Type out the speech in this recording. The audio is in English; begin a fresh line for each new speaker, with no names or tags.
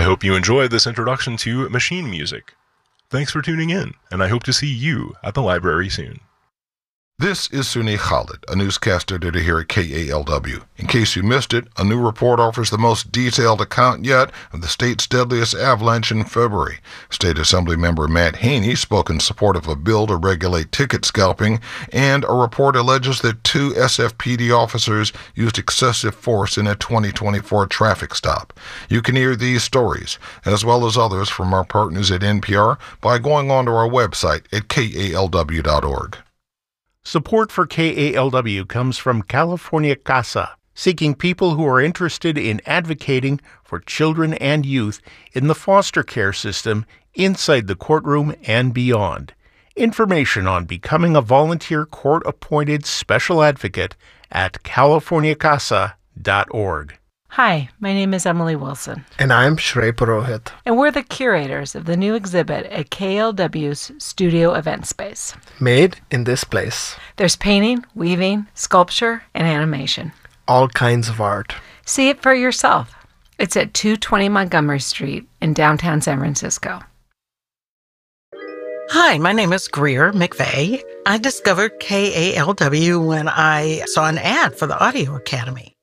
hope you enjoyed this introduction to machine music. Thanks for tuning in, and I hope to see you at the library soon.
This is Sunni Khalid, a newscaster editor here at KALW. In case you missed it, a new report offers the most detailed account yet of the state's deadliest avalanche in February. State Assembly member Matt Haney spoke in support of a bill to regulate ticket scalping, and a report alleges that 2 SFPD officers used excessive force in a 2024 traffic stop. You can hear these stories, as well as others from our partners at NPR, by going onto our website at kalw.org.
Support for KALW comes from California CASA, seeking people who are interested in advocating for children and youth in the foster care system inside the courtroom and beyond. Information on becoming a volunteer court-appointed special advocate at californiacasa.org.
Hi, my name is Emily Wilson.
And I'm Shrey Purohit.
And we're the curators of the new exhibit at KLW's Studio Event Space.
Made in this place.
There's painting, weaving, sculpture, and animation.
All kinds of art.
See it for yourself. It's at 220 Montgomery Street in downtown San Francisco.
Hi, my name is Greer McVeigh. I discovered KALW when I saw an ad for the Audio Academy.